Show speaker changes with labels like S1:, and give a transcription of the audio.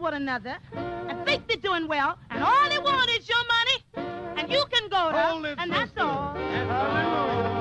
S1: one another and think they're doing well, and all they want is your money, and you can go to, and that's all.